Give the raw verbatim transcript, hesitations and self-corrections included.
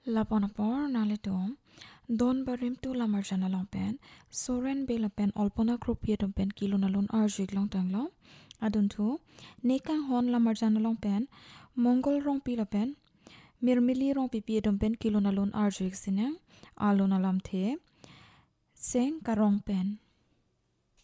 Laponapor naletom don barim tu lamar jana long pen soren be la pen olpona group ye dom pen kilo na lon arjik long tang long adun tu nekang hon lamar jana long pen mongol rong pi la pen mirmili rong pi pi dom pen kilo na lon arjik sinang alon alam the seng karong pen